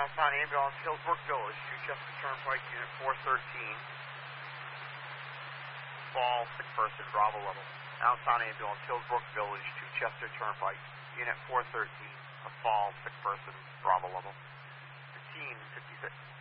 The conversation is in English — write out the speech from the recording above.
Downtown ambulance, Hillsborough Village, 2 Chester Turnpike, Unit 413. Fall, sick person, Bravo level. Downtown ambulance, Hillsborough Village, 2 Chester Turnpike, Unit 413. A fall, sick person, Bravo level. 1556.